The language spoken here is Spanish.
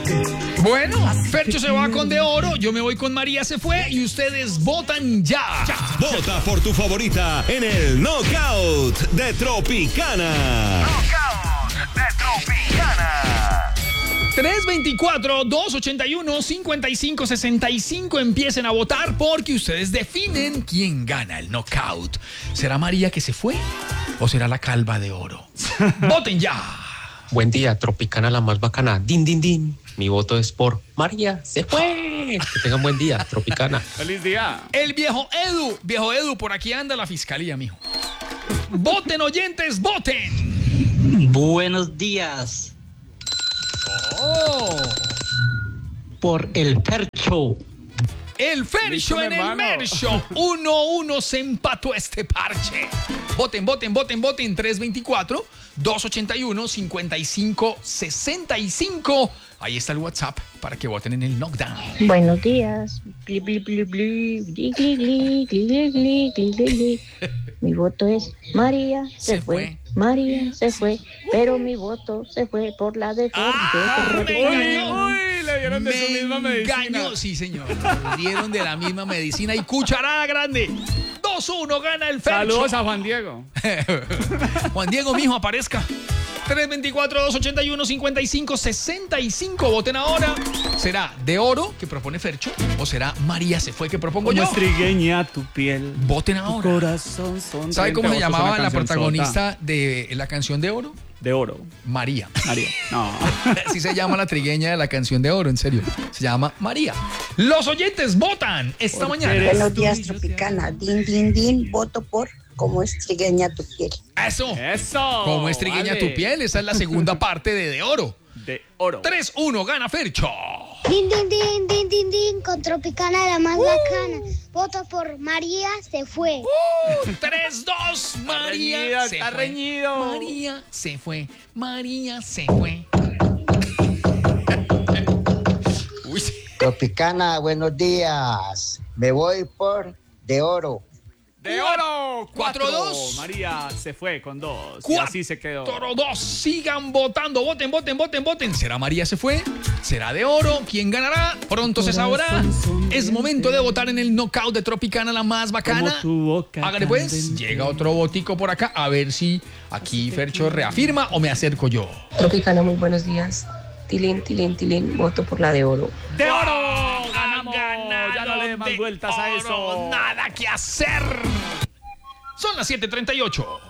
Bueno, Fercho se va con de oro, yo me voy con María se fue y ustedes votan ya. Vota por tu favorita en el Knockout de Tropicana. Knockout de Tropicana. 324-281-5565. Empiecen a votar porque ustedes definen quién gana el knockout. ¿Será María que se fue o será la calva de oro? ¡Voten ya! Buen día, Tropicana la más bacana. Din, din, din. Mi voto es por María se fue. Que tengan buen día, Tropicana. ¡Feliz día! El viejo Edu, por aquí anda la fiscalía, mijo. ¡Voten, oyentes, voten! Buenos días. ¡Oh! Por el Fercho. El Fercho Listo, en el hermano. Mercho. 1-1 se empató este parche. Voten. 324-281-5565. Ahí está el WhatsApp para que voten en el knockdown. Buenos días. Gli, gli, gli, gli, gli, gli, gli, gli, gli, gli, gli, gli. Mi voto es María se fue. María se fue, pero mi voto se fue por la de me engañó. ¡Uy! Le dieron de su misma medicina. Engañó, sí, señor. Le dieron de la misma medicina y cucharada grande. 2-1 gana el Fercho. Saludos a Juan Diego. Juan Diego, mijo, aparezca. 324-281-5565. Voten ahora. ¿Será de oro que propone Fercho o será María se fue que propongo Como yo? estrigueña tu piel. Voten Tu ahora. corazón son. ¿Sabe cómo se llamaba la canción protagonista de la canción de oro? de oro? María. María. No. Así se llama la trigueña de la canción de oro, en serio. Se llama María. Los oyentes votan esta mañana. Buenos días, Tropicana. Din, din, din. Voto por Como es trigueña tu piel. Eso. Eso. Como es trigueña vale. tu piel. Esa es la segunda parte de oro. De oro. 3-1 gana Fercho. Din, din, din, din, din, din, con Tropicana la más bacana. Voto por María se fue. 3-2. María reñido, se está fue. reñido. María se fue. María se fue. Uy, sí. Tropicana, buenos días. Me voy por de oro. De oro. 4-2. María se fue con 2. Y así se quedó. 4-2. Sigan votando. Voten, voten, voten, voten. ¿Será María se fue? ¿Será de oro? ¿Quién ganará? Pronto se sabrá. Es momento de votar en el knockout de Tropicana, la más bacana. Como tu boca Hágale pues. candente. Llega otro botico por acá. A ver si aquí Fercho reafirma o me acerco yo. Tropicana, muy buenos días. Tilín, tilín, tilín. Voto por la de oro. ¡De oro! ¡Ganamos! Ya no le dé más de vueltas a oro. eso. Nada que hacer. Son las 7:38.